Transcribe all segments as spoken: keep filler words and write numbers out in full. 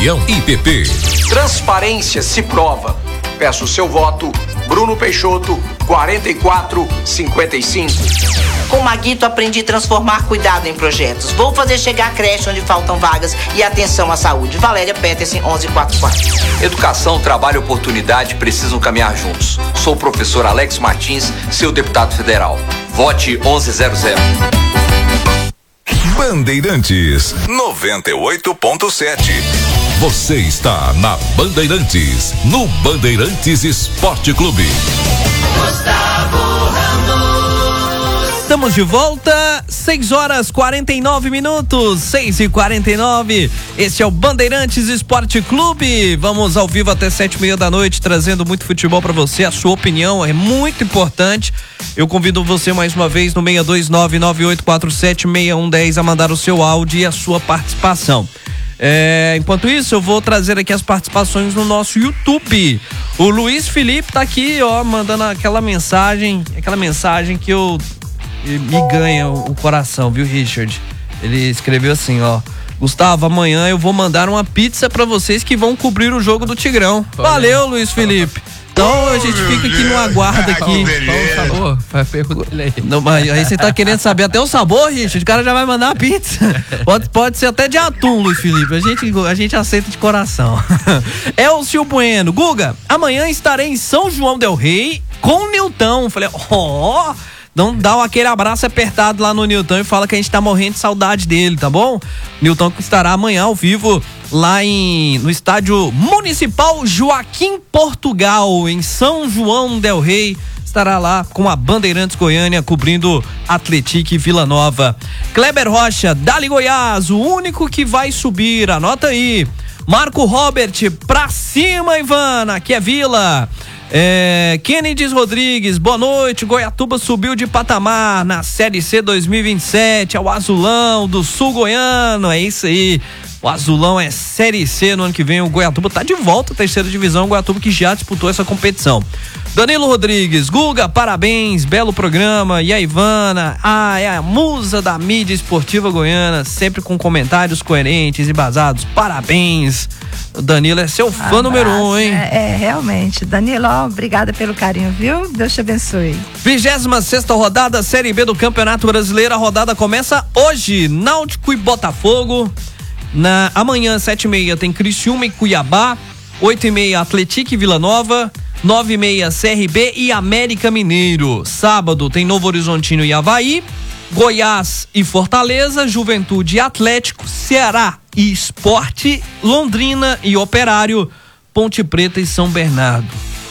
União e P P. Transparência se prova. Peço o seu voto. Bruno Peixoto, quarenta e quatro cinquenta e cinco. Com Maguito aprendi a transformar cuidado em projetos. Vou fazer chegar a creche onde faltam vagas e atenção à saúde. Valéria Petersen, onze quarenta e quatro. Educação, trabalho e oportunidade precisam caminhar juntos. Sou o professor Alex Martins, seu deputado federal. Vote onze zero zero. Bandeirantes noventa e oito ponto sete. Você está na Bandeirantes, no Bandeirantes Esporte Clube. Gustavo Ramos. Estamos de volta, seis horas quarenta e nove minutos, seis e quarenta e nove. Este é o Bandeirantes Esporte Clube. Vamos ao vivo até sete e meia da noite, trazendo muito futebol para você. A sua opinião é muito importante. Eu convido você mais uma vez no seis dois nove, nove oito quatro sete, seis um um zero a mandar o seu áudio e a sua participação. É, enquanto isso, eu vou trazer aqui as participações no nosso YouTube. O Luiz Felipe tá aqui, ó, mandando aquela mensagem, aquela mensagem que eu me ganha o coração, viu, Richard? Ele escreveu assim, ó: Gustavo, amanhã eu vou mandar uma pizza pra vocês que vão cobrir o jogo do Tigrão. Valeu, Luiz Felipe. Então a gente fica aqui no aguardo aqui. Qual o sabor? Faz pergunta ele aí. Não, mas aí você tá querendo saber até o sabor, Richard? O cara já vai mandar a pizza. Pode, pode ser até de atum, Luiz Felipe. A gente, a gente aceita de coração. É o Sil Bueno. Guga, amanhã estarei em São João del Rei com o Nilton. Falei, ó... Oh, Não dá aquele abraço apertado lá no Nilton e fala que a gente tá morrendo de saudade dele, tá bom? Nilton que estará amanhã ao vivo lá em, no estádio Municipal Joaquim Portugal, em São João del Rei. Estará lá com a Bandeirantes Goiânia cobrindo Atlético e Vila Nova. Kleber Rocha, Dali Goiás, o único que vai subir, anota aí. Marco Robert, pra cima, Ivana, aqui é Vila. É, Kennedy Rodrigues, boa noite. Goiatuba subiu de patamar na Série C dois mil e vinte e sete, é o Azulão do Sul Goiano, é isso aí. O Azulão é Série C no ano que vem. O Goiatuba tá de volta à terceira divisão. O Goiatuba que já disputou essa competição. Danilo Rodrigues, Guga, parabéns, belo programa. E a Ivana, ah, é a musa da mídia esportiva goiana, sempre com comentários coerentes e basados. Parabéns. O Danilo é seu fã um número um, hein? É, é, realmente. Danilo, ó, obrigada pelo carinho, viu? Deus te abençoe. vigésima sexta rodada, Série B do Campeonato Brasileiro. A rodada começa hoje. Náutico e Botafogo. Na, amanhã, sete e meia, tem Criciúma e Cuiabá. oito e meia, Atlético e Vila Nova. nove e meia, C R B e América Mineiro. Sábado, tem Novo Horizontino e Avaí. Goiás e Fortaleza. Juventude e Atlético. Ceará e Sport, Londrina e Operário, Ponte Preta e São Bernardo.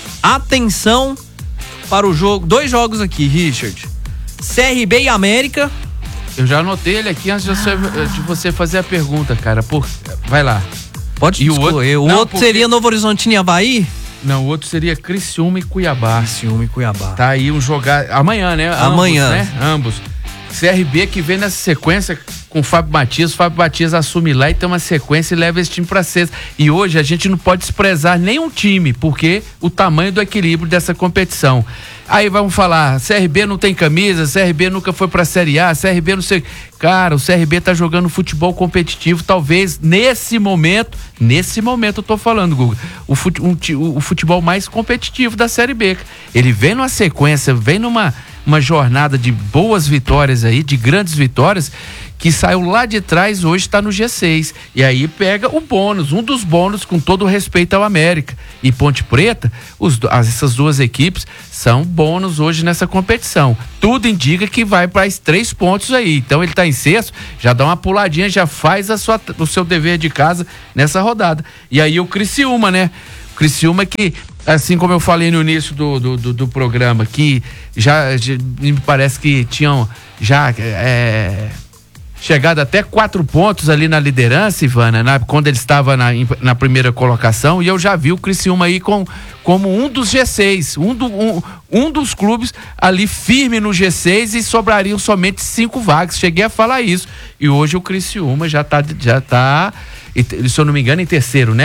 Atenção para o jogo, dois jogos aqui, Richard. C R B e América. Eu já anotei ele aqui antes de você, de você fazer a pergunta, cara. Por... Vai lá. Pode e escolher. O outro, o não, outro porque... seria Novo Horizontino e Avaí? Não, o outro seria Criciúma e Cuiabá. Criciúma e Cuiabá. Tá aí um jogar amanhã, né? Amanhã. Ambos, né? Ambos. C R B que vem nessa sequência com o Fábio Matias, o Fábio Matias assume lá e tem uma sequência e leva esse time pra sexta. E hoje a gente não pode desprezar nenhum time, porque o tamanho do equilíbrio dessa competição. Aí vamos falar, C R B não tem camisa, C R B nunca foi pra Série A, C R B não sei... Cara, o C R B tá jogando futebol competitivo, talvez nesse momento, nesse momento eu tô falando, Guga, o, fute, um, o futebol mais competitivo da Série B. Ele vem numa sequência, vem numa uma jornada de boas vitórias aí, de grandes vitórias, que saiu lá de trás, hoje está no G seis. E aí pega o bônus, um dos bônus, com todo o respeito ao América. E Ponte Preta, os, essas duas equipes são bônus hoje nessa competição. Tudo indica que vai para os três pontos aí. Então ele está em sexto, já dá uma puladinha, já faz a sua, o seu dever de casa nessa rodada. E aí o Criciúma, né? O Criciúma que, assim como eu falei no início do, do, do, do programa, que já, já me parece que tinham já... É, chegado até quatro pontos ali na liderança, Ivana, na, quando ele estava na, na primeira colocação, e eu já vi o Criciúma aí com, como um dos G seis, um, do, um, um dos clubes ali firme no G seis, e sobrariam somente cinco vagas, cheguei a falar isso, e hoje o Criciúma já tá, já tá, se eu não me engano, em terceiro, né?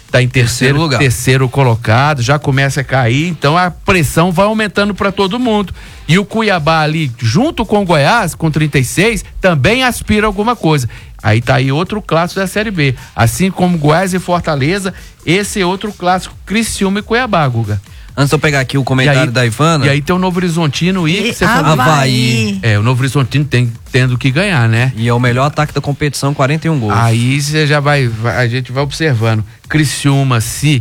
tá em terceiro, lugar. terceiro colocado, já começa a cair, então a pressão vai aumentando para todo mundo. E o Cuiabá ali, junto com o Goiás, com trinta e seis, também aspira alguma coisa. Aí tá aí outro clássico da Série B. Assim como Goiás e Fortaleza, esse é outro clássico, Criciúma e Cuiabá, Guga. Antes de eu pegar aqui o comentário aí, da Ivana. E aí tem o Novo Horizontino e, e que você Avaí. falou. Avaí. É, o Novo Horizontino tem, tendo que ganhar, né? E é o melhor ataque da competição, quarenta e um gols. Aí você já vai, vai, a gente vai observando. Criciúma, se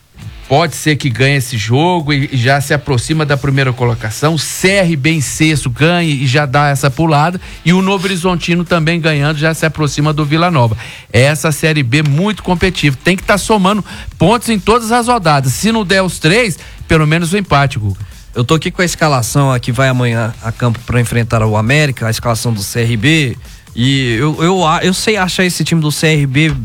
pode ser que ganhe esse jogo e, e já se aproxima da primeira colocação. C R B em sexto ganha e já dá essa pulada. E o Novo Horizontino também ganhando, já se aproxima do Vila Nova. Essa Série B muito competitiva. Tem que estar tá somando pontos em todas as rodadas. Se não der os três, pelo menos o empate, Guga. Eu tô aqui com a escalação que vai amanhã a campo para enfrentar o América, a escalação do C R B. E eu, eu, eu sei achar esse time do C R B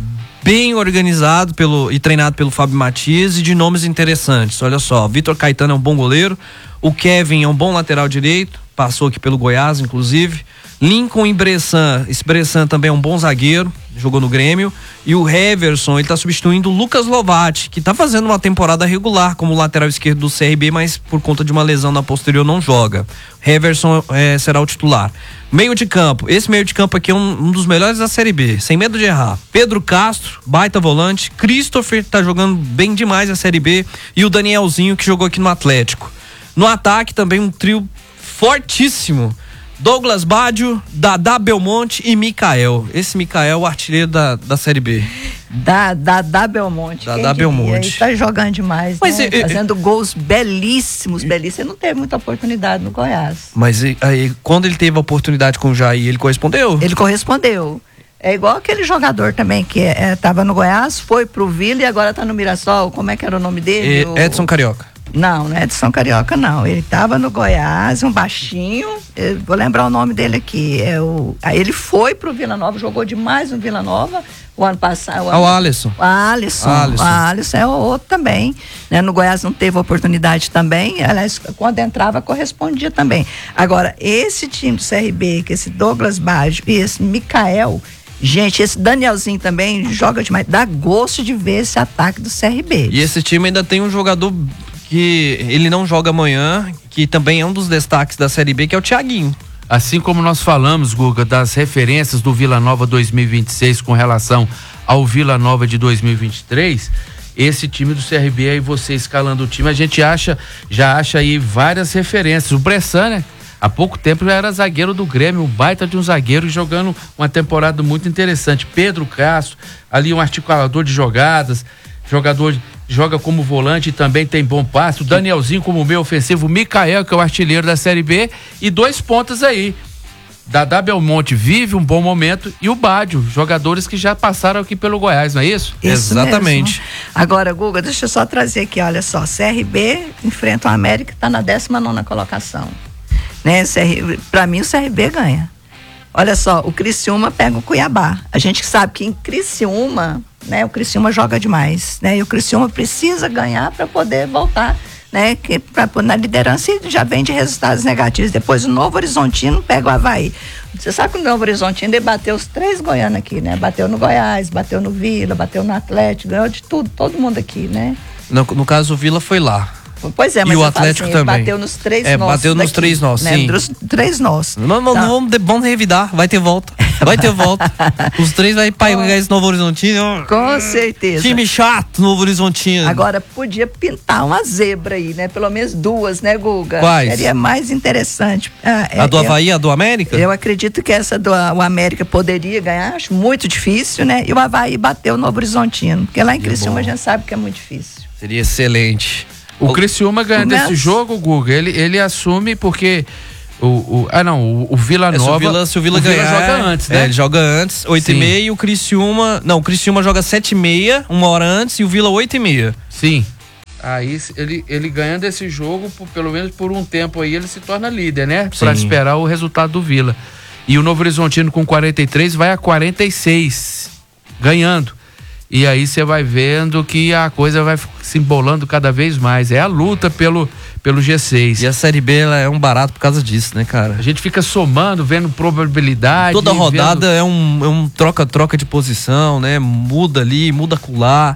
bem organizado pelo, e treinado pelo Fábio Matias e de nomes interessantes. Olha só, Vitor Caetano é um bom goleiro, o Kevin é um bom lateral direito, passou aqui pelo Goiás, inclusive. Lincoln e Bressan, esse Bressan também é um bom zagueiro, jogou no Grêmio. E o Heverson, ele tá substituindo o Lucas Lovati, que tá fazendo uma temporada regular como lateral esquerdo do C R B, mas por conta de uma lesão na posterior não joga. Heverson é, será o titular. Meio de campo, esse meio de campo aqui é um, um dos melhores da Série B, sem medo de errar. Pedro Castro, baita volante. Christopher tá jogando bem demais a Série B. E o Danielzinho, que jogou aqui no Atlético. No ataque também um trio fortíssimo. Douglas Baggio, Dadá Belmonte e Mikael. Esse Mikael é o artilheiro da, da Série B. Da, da, da Belmonte. Dadá Belmonte. Ele tá jogando demais, mas né? eu, Fazendo eu, gols belíssimos, belíssimos. Ele não teve muita oportunidade no Goiás. Mas aí, quando ele teve a oportunidade com o Jair, ele correspondeu? Ele correspondeu. É igual aquele jogador também que é, tava no Goiás, foi pro Vila e agora tá no Mirassol. Como é que era o nome dele? E, Edson Carioca. Não, não é Edson Carioca, não. Ele tava no Goiás, um baixinho, eu vou lembrar o nome dele aqui. É o, aí ele foi pro Vila Nova, jogou demais no Vila Nova o ano passado. O, ano, o Alisson. O Alisson. Alisson. O Alisson é o outro também. Né? No Goiás não teve oportunidade também. Aliás, quando entrava, correspondia também. Agora, esse time do C R B, que esse Douglas Baggio e esse Mikael. Gente, esse Danielzinho também joga demais. Dá gosto de ver esse ataque do C R B. E esse time ainda tem um jogador que ele não joga amanhã, que também é um dos destaques da Série B, que é o Thiaguinho. Assim como nós falamos, Guga, das referências do Vila Nova dois mil e vinte e seis com relação ao Vila Nova de dois mil e vinte e três, esse time do C R B aí, você escalando o time, a gente acha, já acha aí várias referências. O Bressan, né? Há pouco tempo já era zagueiro do Grêmio, um baita de um zagueiro jogando uma temporada muito interessante. Pedro Castro, ali um articulador de jogadas, jogador joga como volante e também tem bom passe. O Danielzinho como meio ofensivo, o Mikael, que é o artilheiro da Série B, e dois pontas aí. Dadá Belmonte vive um bom momento e o Baggio, jogadores que já passaram aqui pelo Goiás, não é isso? Isso exatamente. Mesmo. Agora, Guga, deixa eu só trazer aqui, olha só, C R B enfrenta o América, está na décima nona colocação. Né? Para mim o C R B ganha. Olha só, o Criciúma pega o Cuiabá. A gente sabe que em Criciúma, né, o Criciúma joga demais, né? E o Criciúma precisa ganhar para poder voltar, né, que pra, na liderança, e já vem de resultados negativos. Depois o Novo Horizontino pega o Avaí. Você sabe que o Novo Horizontino ele bateu os três goianos aqui, né? Bateu no Goiás, bateu no Vila, bateu no Atlético, ganhou de tudo, todo mundo aqui, né? No, no caso, o Vila foi lá. Pois é, mas e o Atlético assim, também. Bateu nos três é, nossos. Bateu nos daqui, três nossos, né? sim. Dos três nossos. Não, não, tá. não, vamos revidar, vai ter volta. Vai ter volta. Os três vai pegar esse Novo Horizontino. Com certeza. Time chato, Novo Horizontino. Agora, podia pintar uma zebra aí, né? Pelo menos duas, né, Guga? Quais? Seria mais interessante. Ah, é, a do Avaí, eu, a do América? Eu acredito que essa do o América poderia ganhar, acho muito difícil, né? E o Avaí bateu o Novo Horizontino, porque lá em Criciúma a gente sabe que é muito difícil. Seria excelente. O Criciúma ganha desse jogo, Guga, ele, ele assume porque o, o ah não, o, o Vila Nova, é, se o Vila, se o Vila, o Vila ganhar, joga antes, né? É, ele joga antes, oito e meia, e o Criciúma, não, o Criciúma joga sete e meia, uma hora antes, e o Vila oito e meia. Sim. Aí ele, ele ganhando esse jogo, por, pelo menos por um tempo aí, ele se torna líder, né? Para esperar o resultado do Vila. E o Novo Horizontino com quarenta e três vai a quarenta e seis, ganhando. E aí você vai vendo que a coisa vai se embolando cada vez mais. É a luta pelo, pelo G seis. E a Série B ela é um barato por causa disso, né, cara? A gente fica somando, vendo probabilidade. Toda rodada vendo... é um, é um troca-troca de posição, né? Muda ali, muda acolá.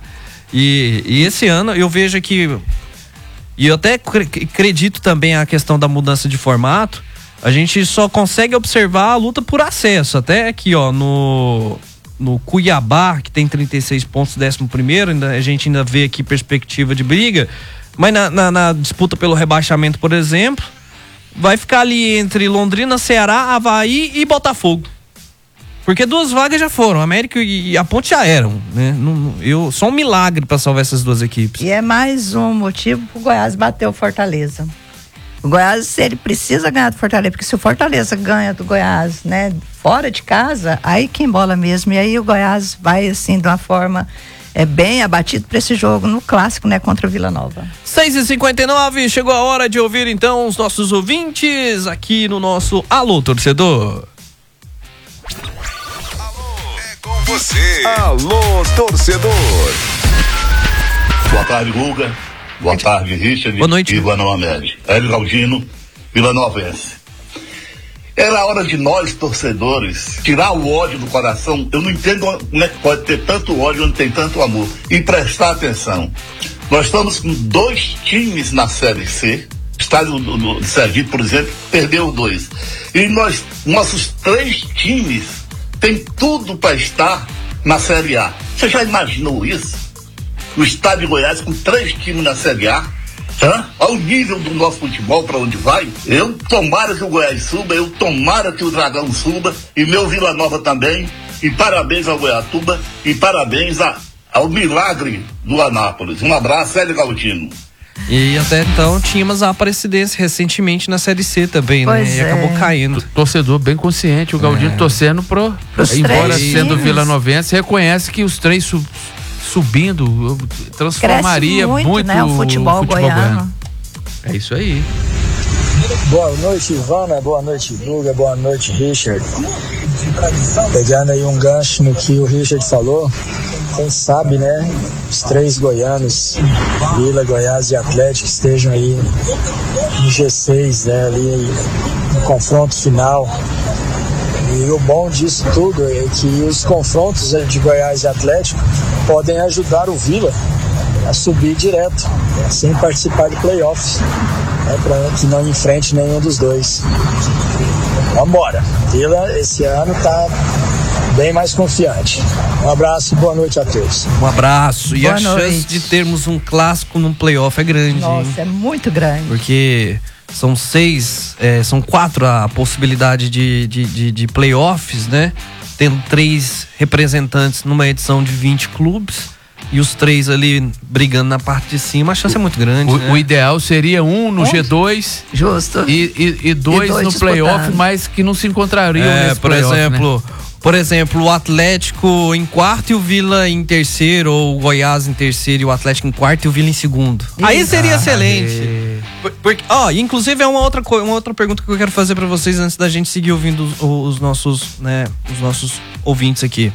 E, e esse ano eu vejo que, e eu até acredito também a questão da mudança de formato, a gente só consegue observar a luta por acesso. Até aqui, ó, no, no Cuiabá, que tem trinta e seis pontos, décimo primeiro, ainda, a gente ainda vê aqui perspectiva de briga, mas na, na, na disputa pelo rebaixamento, por exemplo, vai ficar ali entre Londrina, Ceará, Avaí e Botafogo. Porque duas vagas já foram, América e a Ponte já eram, né? Não, eu, só um milagre para salvar essas duas equipes. E é mais um motivo pro Goiás bater o Fortaleza. O Goiás, ele precisa ganhar do Fortaleza, porque se o Fortaleza ganha do Goiás, né, fora de casa, aí que embola mesmo. E aí o Goiás vai, assim, de uma forma é, bem abatido para esse jogo no clássico, né, contra o Vila Nova. seis e cinquenta e nove, chegou a hora de ouvir então os nossos ouvintes aqui no nosso Alô Torcedor. Você. Alô, torcedor. Boa tarde, Guga. Boa tarde, Richard. Boa noite. E Vila Nova Média. Hélio Galdino, Vila Novense. Era hora de nós, torcedores, tirar o ódio do coração. Eu não entendo como é que pode ter tanto ódio onde tem tanto amor. E prestar atenção. Nós estamos com dois times na Série C. O estádio do, do, do Sergipe, por exemplo, perdeu dois. E nós, nossos três times tem tudo para estar na Série A. Você já imaginou isso? O estado de Goiás com três times na Série A? Hã? Ao nível do nosso futebol, para onde vai? Eu tomara que o Goiás suba, eu tomara que o Dragão suba, e meu Vila Nova também. E parabéns ao Goiatuba, e parabéns a, ao milagre do Anápolis. Um abraço, Hélio Galdino. E até então tínhamos a Aparecidense recentemente na Série C também, pois né? E é. acabou caindo. Torcedor bem consciente, o Galdino é. torcendo pro, Pros embora três sendo times. Vila Novense, reconhece que os três sub, subindo transformaria Cresce muito, muito né, o futebol, o futebol goiano. goiano. É isso aí. Boa noite, Ivana, boa noite, Guga, boa noite, Richard. Pegando aí um gancho no que o Richard falou, quem sabe, né, os três goianos, Vila, Goiás e Atlético, estejam aí no G seis, né, ali no confronto final. E o bom disso tudo é que os confrontos de Goiás e Atlético podem ajudar o Vila a subir direto, sem participar de playoffs, né, para que não enfrente nenhum dos dois. Vambora, Vila esse ano tá bem mais confiante. Um abraço e boa noite a todos. Um abraço. E boa a noite. chance de termos um clássico num playoff é grande. Nossa, hein? é muito grande. Porque são seis, é, são quatro a possibilidade de, de, de, de playoffs, né? Tendo três representantes numa edição de vinte clubes. E os três ali brigando na parte de cima, a chance é muito grande. O, né? o ideal seria um no G dois. Justo. E, e, e, dois E dois no playoff, disputando. mas que não se encontrariam É, nesse por playoff, exemplo, né? por exemplo, o Atlético em quarto e o Vila em terceiro, ou o Goiás em terceiro e o Atlético em quarto e o Vila em segundo. Aí seria Ah, excelente. é. Por- Porque, ó, inclusive é uma outra, co- uma outra pergunta que eu quero fazer pra vocês antes da gente seguir ouvindo os, os nossos, né, os nossos ouvintes aqui.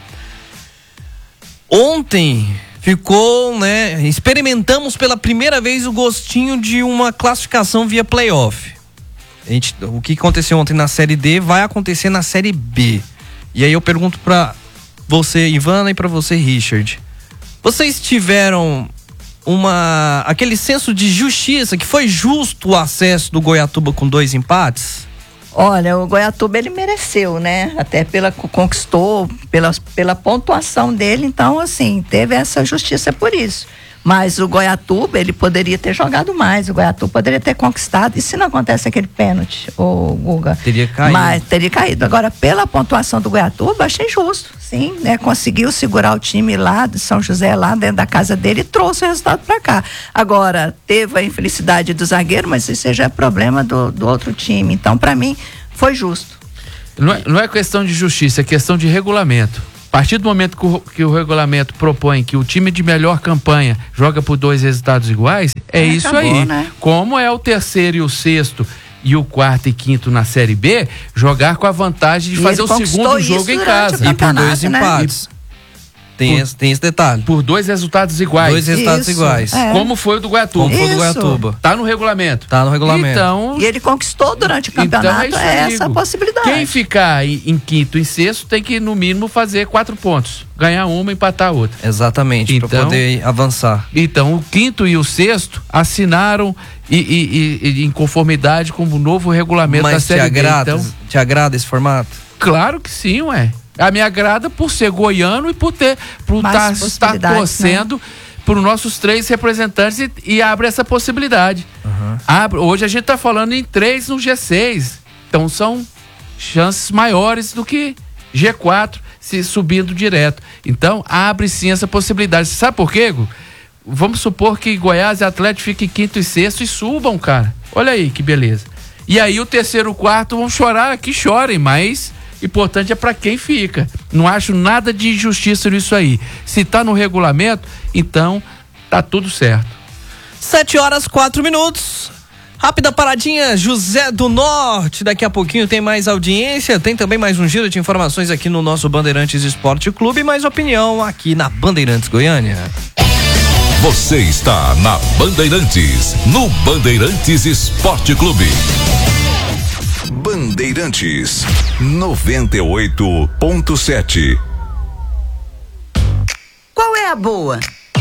Ontem ficou, né, experimentamos pela primeira vez o gostinho de uma classificação via playoff. A gente, o que aconteceu ontem na Série D vai acontecer na Série B. E aí eu pergunto pra você, Ivana, e pra você, Richard. Vocês tiveram uma aquele senso de justiça, que foi justo o acesso do Goiatuba com dois empates? Olha, o Goiatuba ele mereceu, né? Até pela conquistou, pela, pela pontuação dele, então assim, teve essa justiça por isso. Mas o Goiatuba, ele poderia ter jogado mais, o Goiatuba poderia ter conquistado, e se não acontece aquele pênalti, o Guga? Teria caído. Mas teria caído. Agora, pela pontuação do Goiatuba, achei justo, sim, né? Conseguiu segurar o time lá de São José, lá dentro da casa dele, e trouxe o resultado pra cá. Agora, teve a infelicidade do zagueiro, mas isso já é problema do, do outro time. Então, pra mim, foi justo. Não é, não é questão de justiça, é questão de regulamento. A partir do momento que o, que o regulamento propõe que o time de melhor campanha joga por dois resultados iguais, é, É, isso acabou, aí. né? Como é o terceiro e o sexto e o quarto e quinto na Série B, jogar com a vantagem de E fazer ele o conquistou segundo isso jogo em durante casa. o E por dois campeonato, né? empates. Tem, por, esse, tem esse detalhe. Por dois resultados iguais. Dois resultados Isso, iguais. é. Como foi o do Goiatuba. Como foi o do Isso. Goiatuba. Tá no regulamento. Tá no regulamento. Então, E ele conquistou durante o campeonato então é, é isso, essa a amigo. possibilidade. Quem ficar em, em quinto e sexto tem que, no mínimo, fazer quatro pontos. Ganhar uma e empatar outra. Exatamente, Então- pra poder avançar. Então, o quinto e o sexto assinaram e, e- e- e em conformidade com o novo regulamento da Mas te Série B. agrada, Então, te agrada esse formato? claro que sim, ué. A me agrada por ser goiano e por ter, por Mais estar possibilidades, torcendo para os nossos três representantes e, e abre essa possibilidade. Abre, hoje a gente está falando em três no G seis. Então são chances maiores do que G quatro se subindo direto. Então abre sim essa possibilidade. Sabe por quê, Gu? Vamos supor que Goiás e Atlético fiquem quinto e sexto e subam, cara. Olha aí que beleza. E aí o terceiro e o quarto vão chorar, que chorem, mas importante é para quem fica. Não acho nada de injustiça nisso aí. Se tá no regulamento, então tá tudo certo. Sete horas, quatro minutos. Rápida paradinha, José do Norte. Daqui a pouquinho tem mais audiência. Tem também mais um giro de informações aqui no nosso Bandeirantes Esporte Clube. Mais opinião aqui na Bandeirantes Goiânia. Você está na Bandeirantes, no Bandeirantes Esporte Clube. Bandeirantes noventa e oito ponto sete. Qual é a boa?